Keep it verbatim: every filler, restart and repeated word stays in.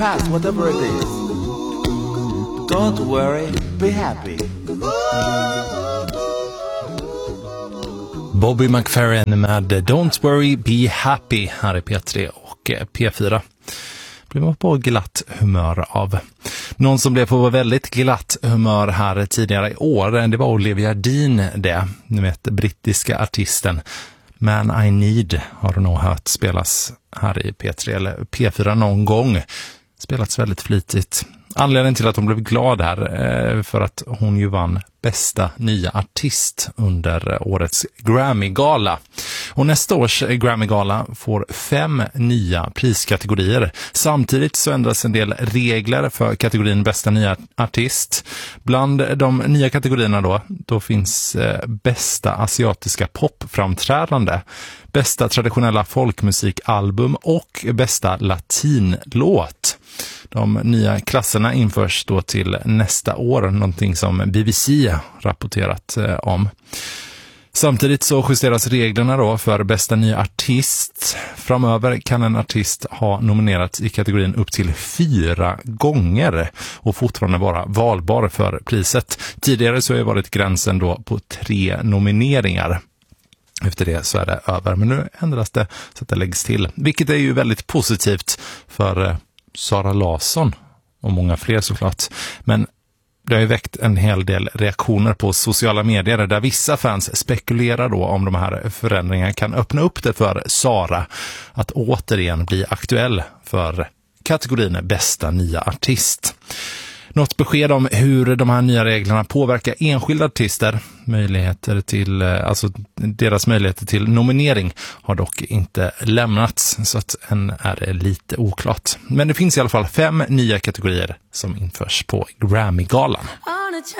Past, whatever it is. Don't worry, be happy. Bobby McFerrin med Don't Worry, Be Happy här i P tre och P fyra. Blev man på glatt humör av. Någon som blev på väldigt glatt humör här tidigare i år, det var Olivia Dean det. Ni vet, brittiska artisten. Man I Need har du nog hört spelas här i P tre eller P fyra någon gång. Spelats väldigt flitigt. Anledningen till att hon blev glad här är för att hon ju vann bästa nya artist under årets Grammy-gala. Och nästa års Grammy-gala får fem nya priskategorier. Samtidigt så ändras en del regler för kategorin bästa nya artist. Bland de nya kategorierna då, då finns bästa asiatiska popframträdande, bästa traditionella folkmusikalbum och bästa latinlåt. De nya klasserna införs då till nästa år, någonting som B B C rapporterat eh, om. Samtidigt så justeras reglerna då för bästa nya artist. Framöver kan en artist ha nominerats i kategorin upp till fyra gånger och fortfarande vara valbar för priset. Tidigare så har det varit gränsen då på tre nomineringar. Efter det så är det över, men nu ändras det så att det läggs till. Vilket är ju väldigt positivt för eh, Sara Larsson och många fler såklart. Men det har ju väckt en hel del reaktioner på sociala medier där vissa fans spekulerar då om de här förändringarna kan öppna upp det för Sara att återigen bli aktuell för kategorin bästa nya artist. Något besked om hur de här nya reglerna påverkar enskilda artister, möjligheter till, alltså deras möjligheter till nominering har dock inte lämnats, så att än är det lite oklart. Men det finns i alla fall fem nya kategorier som införs på Grammy-galan.